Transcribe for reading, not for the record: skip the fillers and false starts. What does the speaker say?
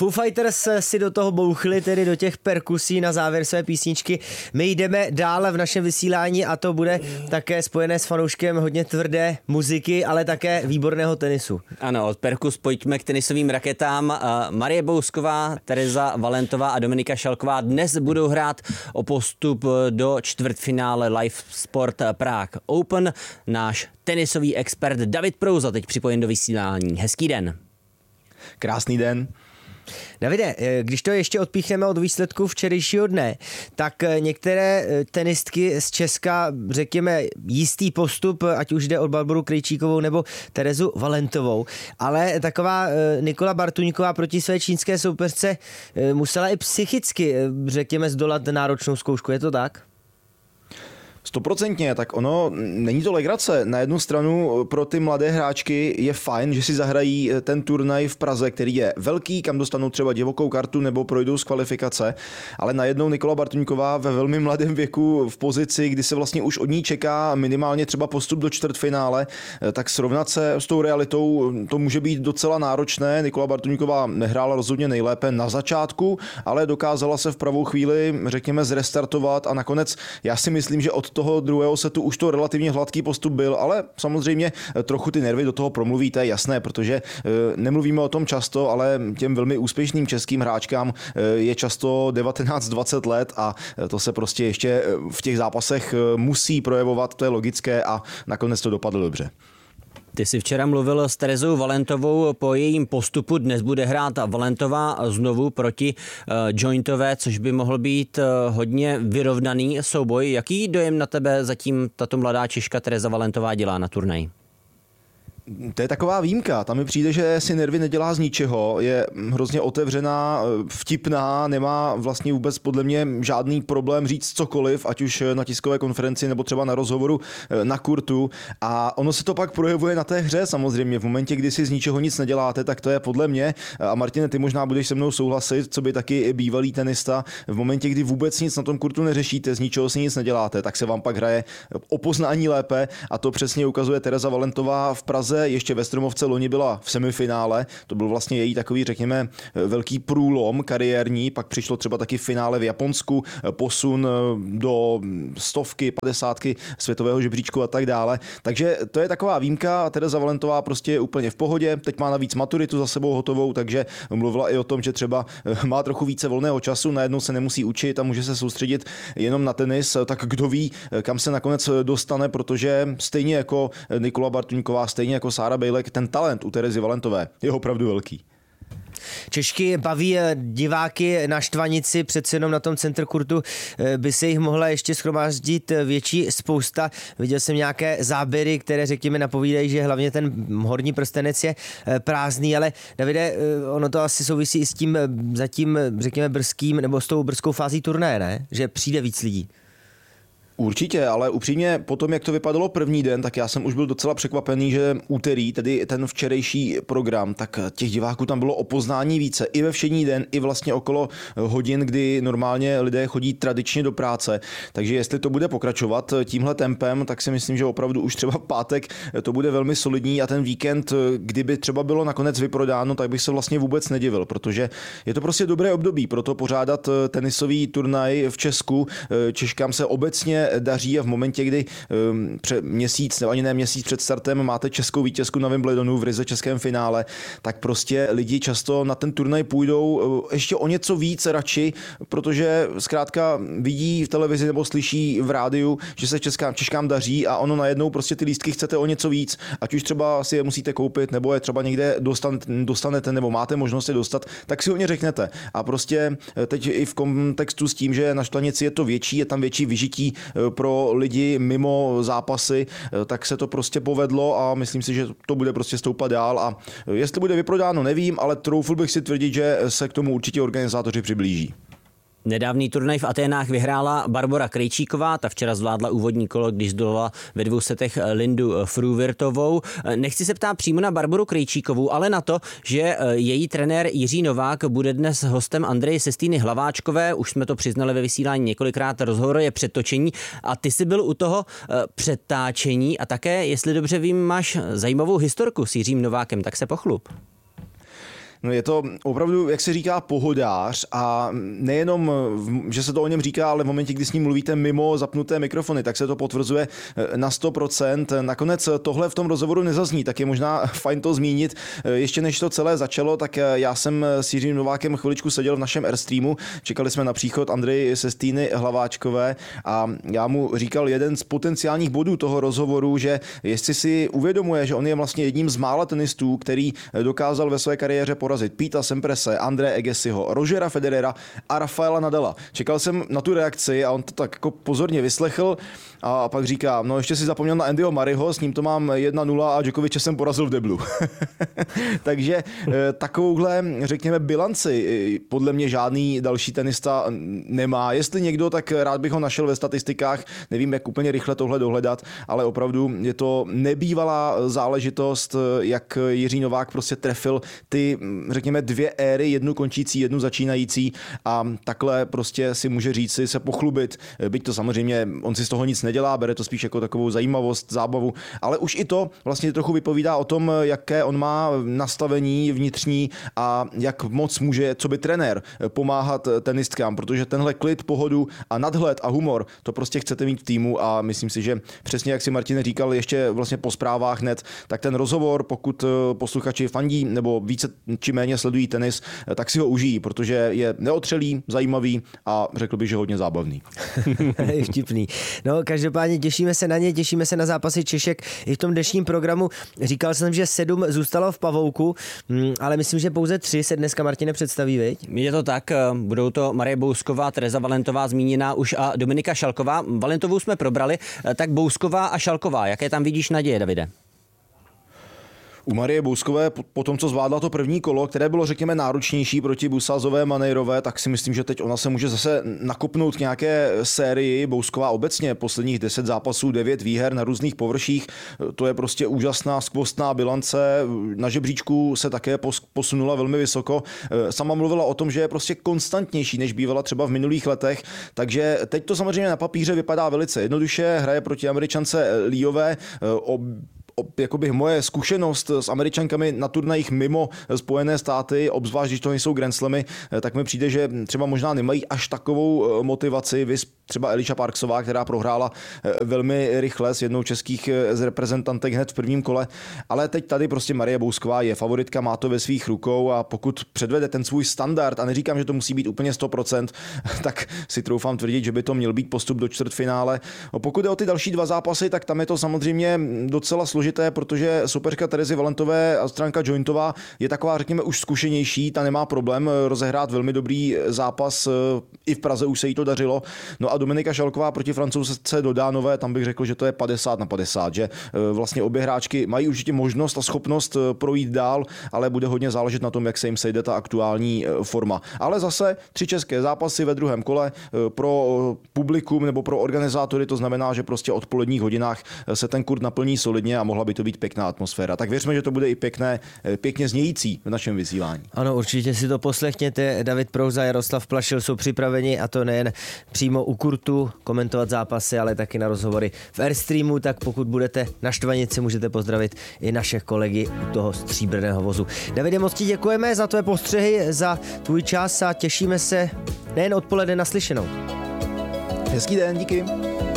Foo Fighters si do toho bouchli, tedy do těch perkusí na závěr své písničky. My jdeme dále v našem vysílání a to bude také spojené s fanouškem hodně tvrdé muziky, ale také výborného tenisu. Ano, od perkus pojďme k tenisovým raketám. Marie Bousková, Tereza Valentová a Dominika Šalková dnes budou hrát o postup do čtvrtfinále Live Sport Prague Open. Náš tenisový expert David Prouza teď připojen do vysílání. Hezký den. Krásný den. Davide, když to ještě odpíchneme od výsledku včerejšího dne, tak některé tenistky z Česka, řekněme, jistý postup, ať už jde o Barboru Krejčíkovou nebo Terezu Valentovou, ale taková Nikola Bartuňková proti své čínské soupeřce musela i psychicky, řekněme, zdolat náročnou zkoušku, je to tak? 100%, tak ono není to legrace. Na jednu stranu pro ty mladé hráčky je fajn, že si zahrají ten turnaj v Praze, který je velký, kam dostanou třeba divokou kartu nebo projdou z kvalifikace, ale najednou Nikola Bartuňková ve velmi mladém věku v pozici, kdy se vlastně už od ní čeká minimálně třeba postup do čtvrtfinále, tak srovnat se s tou realitou, to může být docela náročné. Nikola Bartuňková nehrála rozhodně nejlépe na začátku, ale dokázala se v pravou chvíli, řekněme, zrestartovat a nakonec já si myslím, že od toho druhého setu už to relativně hladký postup byl, ale samozřejmě trochu ty nervy do toho promluví, to je jasné, protože nemluvíme o tom často, ale těm velmi úspěšným českým hráčkám je často 19-20 let a to se prostě ještě v těch zápasech musí projevovat, to je logické a nakonec to dopadlo dobře. Ty jsi včera mluvil s Terezou Valentovou po jejím postupu. Dnes bude hrát Valentová znovu proti Jointové, což by mohl být hodně vyrovnaný souboj. Jaký dojem na tebe zatím tato mladá Češka Tereza Valentová dělá na turnaji? To je taková výjimka, tam mi přijde, že si nervy nedělá z ničeho, je hrozně otevřená, vtipná, nemá vlastně vůbec podle mě žádný problém říct cokoliv, ať už na tiskové konferenci nebo třeba na rozhovoru na kurtu a ono se to pak projevuje na té hře samozřejmě, v momentě, kdy si z ničeho nic neděláte, tak to je podle mě, a Martine, ty možná budeš se mnou souhlasit, co by taky bývalý tenista, v momentě, kdy vůbec nic na tom kurtu neřešíte, z ničeho si nic neděláte, tak se vám pak hraje o poznání lépe a to přesně ukazuje Tereza Valentová v Praze. Ještě ve Stromovce loni byla v semifinále, to byl vlastně její takový, řekněme, velký průlom kariérní, pak přišlo třeba taky finále v Japonsku, posun do 100, 50 světového žebříčku a tak dále. Takže to je taková výjimka a Tereza Valentová prostě je úplně v pohodě, teď má navíc maturitu za sebou hotovou, takže mluvila i o tom, že třeba má trochu více volného času, najednou se nemusí učit a může se soustředit jenom na tenis, tak kdo ví, kam se nakonec dostane, protože stejně jako Nikola Bartuňková, stejně jako Sára Bejlek, ten talent u Terezy Valentové je opravdu velký. Češky baví diváky na Štvanici, přece jenom na tom centru kurtu by se jich mohla ještě shromáždit větší spousta. Viděl jsem nějaké záběry, které řekněme napovídají, že hlavně ten horní prstenec je prázdný, ale Davide, ono to asi souvisí i s tím zatím řekněme brzkým nebo s tou brzkou fází turnaje, ne? Že přijde víc lidí. Určitě, ale upřímně potom, jak to vypadalo první den, tak já jsem už byl docela překvapený, že úterý, tedy ten včerejší program, tak těch diváků tam bylo o poznání více. I ve všední den, i vlastně okolo hodin, kdy normálně lidé chodí tradičně do práce. Takže jestli to bude pokračovat tímhle tempem, tak si myslím, že opravdu už třeba pátek to bude velmi solidní a ten víkend, kdyby třeba bylo nakonec vyprodáno, tak bych se vlastně vůbec nedivil, protože je to prostě dobré období pro to pořádat tenisový turnaj v Česku. Češkám se obecně daří a v momentě, kdy měsíc, nebo ani ne měsíc před startem máte českou vítězku na Wimbledonu v ryze českém finále, tak prostě lidi často na ten turnaj půjdou ještě o něco víc radši, protože zkrátka vidí v televizi nebo slyší v rádiu, že se Češkám daří a ono najednou prostě ty lístky chcete o něco víc, ať už třeba si je musíte koupit, nebo je třeba někde dostanete, nebo máte možnost je dostat, tak si o ně řeknete. A prostě teď i v kontextu s tím, že na Štvanici je to větší, je tam větší vyžití pro lidi mimo zápasy, tak se to prostě povedlo a myslím si, že to bude prostě stoupat dál a jestli bude vyprodáno, nevím, ale troufl bych si tvrdit, že se k tomu určitě organizátoři přiblíží. Nedávný turnaj v Aténách vyhrála Barbora Krejčíková, ta včera zvládla úvodní kolo, když zdolala ve 2 setech Lindu Fruvirtovou. Nechci se ptát přímo na Barboru Krejčíkovou, ale na to, že její trenér Jiří Novák bude dnes hostem Andreje Sestýny Hlaváčkové. Už jsme to přiznali ve vysílání několikrát, rozhovor je předtočení a ty jsi byl u toho předtáčení a také, jestli dobře vím, máš zajímavou historku s Jiřím Novákem, tak se pochlup. No je to opravdu, jak se říká, pohodář a nejenom, že se to o něm říká, ale v momentě, kdy s ním mluvíte mimo zapnuté mikrofony, tak se to potvrzuje na 100%. Nakonec tohle v tom rozhovoru nezazní, tak je možná fajn to zmínit. Ještě než to celé začalo, tak já jsem s Jiřím Novákem chviličku seděl v našem Airstreamu, čekali jsme na příchod Andreji Sestýny Hlaváčkové a já mu říkal jeden z potenciálních bodů toho rozhovoru, že jestli si uvědomuje, že on je vlastně jedním z mála tenistů, který dokázal ve své kariéře porazit Peta Samprase, André Agassiho, Rogera Federera a Rafaela Nadala. Čekal jsem na tu reakci a on to tak jako pozorně vyslechl a pak říká, no ještě si zapomněl na Andyho Murrayho, s ním to mám 1-0 a Djokoviče jsem porazil v deblu. Takže takovouhle, řekněme, bilanci podle mě žádný další tenista nemá. Jestli někdo, tak rád bych ho našel ve statistikách, nevím, jak úplně rychle tohle dohledat, ale opravdu je to nebývalá záležitost, jak Jiří Novák prostě trefil ty, řekněme, dvě éry, jednu končící, jednu začínající a takhle prostě si může říct si se pochlubit, byť to samozřejmě on si z toho nic nedělá, bere to spíš jako takovou zajímavost, zábavu, ale už i to vlastně trochu vypovídá o tom, jaké on má nastavení vnitřní a jak moc může, co by trenér, pomáhat tenistkám, protože tenhle klid, pohodu a nadhled a humor, to prostě chcete mít v týmu a myslím si, že přesně jak si Martin říkal ještě vlastně po zprávách hned, tak ten rozhovor, pokud posluchači fandí nebo více či méně sledují tenis, tak si ho užijí, protože je neotřelý, zajímavý a řekl bych, že hodně zábavný. Je vtipný. No, každopádně těšíme se na ně, těšíme se na zápasy Češek i v tom dnešním programu. Říkal jsem, že 7 zůstalo v Pavouku, ale myslím, že pouze 3 se dneska, Martine, představí, viď? Je to tak, budou to Marie Bousková, Tereza Valentová zmíněná už a Dominika Šalková. Valentovou jsme probrali, tak Bousková a Šalková, jaké tam vidíš naděje, Davide? U Marie Bouskové, po tom, co zvládla to první kolo, které bylo, řekněme, náročnější proti Busázové, Manejrové, tak si myslím, že teď ona se může zase nakopnout k nějaké sérii. Bousková obecně posledních 10 zápasů, 9 výher na různých površích. To je prostě úžasná skvostná bilance. Na žebříčku se také posunula velmi vysoko. Sama mluvila o tom, že je prostě konstantnější, než bývala třeba v minulých letech. Takže teď to samozřejmě na papíře vypadá velice jednoduše. Hraje proti Američance Líové. Jakoby moje zkušenost s Američankami na turnajích mimo Spojené státy, obzvlášť když to nejsou Grand Slamy, tak mi přijde, že třeba možná nemají až takovou motivaci. Třeba Eliša Parksová, která prohrála velmi rychle s jednou českých z reprezentantek hned v prvním kole, ale teď tady prostě Marie Bousková je favoritka, má to ve svých rukou a pokud předvede ten svůj standard, a neříkám, že to musí být úplně 100%, tak si troufám tvrdit, že by to měl být postup do čtvrtfinále. Pokud jde o ty další 2 zápasy, tak tam je to samozřejmě docela složité, protože soupeřka Terezy Valentové a Stranka Jointová je taková, řekněme, už zkušenější, ta nemá problém rozehrát velmi dobrý zápas, i v Praze už se jí to dařilo. No a Dominika Šalková proti Francouzce Dodánové, tam bych řekl, že to je 50/50, že vlastně obě hráčky mají určitě možnost a schopnost projít dál, ale bude hodně záležet na tom, jak se jim sejde ta aktuální forma. Ale zase 3 české zápasy ve druhém kole pro publikum nebo pro organizátory, to znamená, že prostě od poledních hodinách se ten kurt naplní solidně a mohla by to být pěkná atmosféra. Tak věřme, že to bude i pěkně znějící v našem vysílání. Ano, určitě si to poslechněte. David Prouza, Jaroslav Plašil jsou připraveni a to nejen přímo u kurtu komentovat zápasy, ale taky na rozhovory v Airstreamu, tak pokud budete na Štvanici, můžete pozdravit i naše kolegy u toho stříbrného vozu. Davide, moc ti děkujeme za tvé postřehy, za tvůj čas a těšíme se nejen odpoledne naslyšenou. Hezký den, díky.